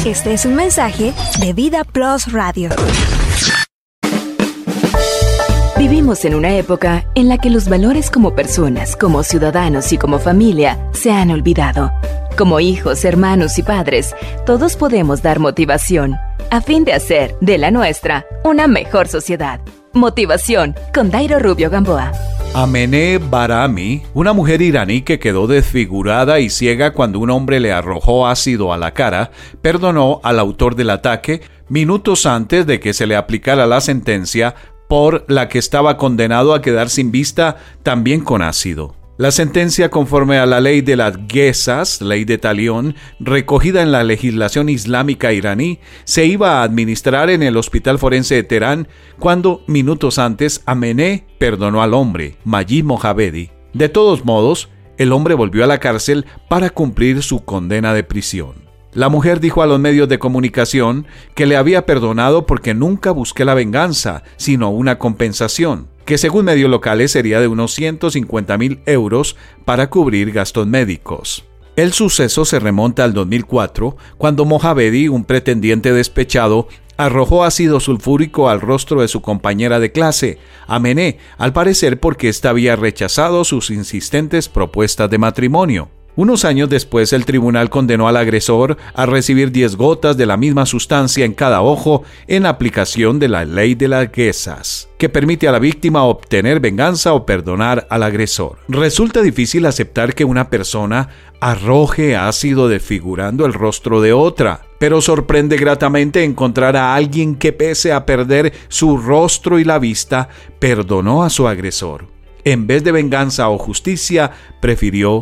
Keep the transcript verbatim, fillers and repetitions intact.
Este es un mensaje de Vida Plus Radio. Vivimos en una época en la que los valores como personas, como ciudadanos y como familia se han olvidado. Como hijos, hermanos y padres, todos podemos dar motivación a fin de hacer de la nuestra una mejor sociedad. Motivación con Dairo Rubio Gamboa. Amené Barami, una mujer iraní que quedó desfigurada y ciega cuando un hombre le arrojó ácido a la cara, perdonó al autor del ataque minutos antes de que se le aplicara la sentencia por la que estaba condenado a quedar sin vista también con ácido. La sentencia, conforme a la ley de las Gesas, ley de Talión, recogida en la legislación islámica iraní, se iba a administrar en el hospital forense de Teherán cuando, minutos antes, Amené perdonó al hombre, Majid Mohammadi. De todos modos, el hombre volvió a la cárcel para cumplir su condena de prisión. La mujer dijo a los medios de comunicación que le había perdonado porque nunca busqué la venganza, sino una compensación, que según medios locales sería de unos ciento cincuenta mil euros para cubrir gastos médicos. El suceso se remonta al dos mil cuatro, cuando Mohammadi, un pretendiente despechado, arrojó ácido sulfúrico al rostro de su compañera de clase, Amené, al parecer porque ésta había rechazado sus insistentes propuestas de matrimonio. Unos años después, el tribunal condenó al agresor a recibir diez gotas de la misma sustancia en cada ojo en aplicación de la ley de las Gesas, que permite a la víctima obtener venganza o perdonar al agresor. Resulta difícil aceptar que una persona arroje ácido desfigurando el rostro de otra, pero sorprende gratamente encontrar a alguien que, pese a perder su rostro y la vista, perdonó a su agresor. En vez de venganza o justicia, prefirió